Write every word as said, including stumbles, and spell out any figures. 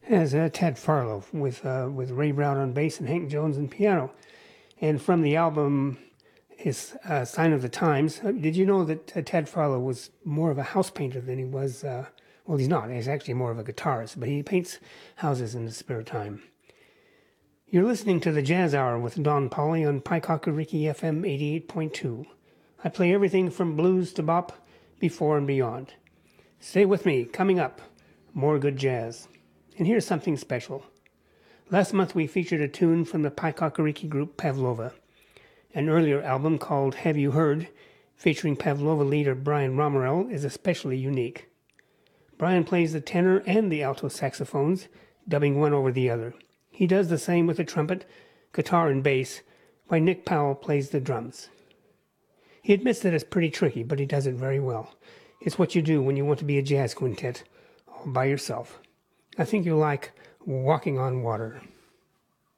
as uh, Ted Farlow with uh, with Ray Brown on bass and Hank Jones on piano. And from the album, his uh, Sign of the Times. Uh, did you know that uh, Ted Farlow was more of a house painter than he was? Uh, well, he's not. He's actually more of a guitarist, but he paints houses in his spare time. You're listening to the Jazz Hour with Don Pauly on Paikakariki F M eighty-eight point two. I play everything from blues to bop, before and beyond. Stay with me. Coming up, more good jazz. And here's something special. Last month we featured a tune from the Paikakariki group Pavlova. An earlier album called Have You Heard, featuring Pavlova leader Brian Romerell, is especially unique. Brian plays the tenor and the alto saxophones, dubbing one over the other. He does the same with the trumpet, guitar, and bass, while Nick Powell plays the drums. He admits that it's pretty tricky, but he does it very well. It's what you do when you want to be a jazz quintet, all by yourself. I think you'll like Walking on Water.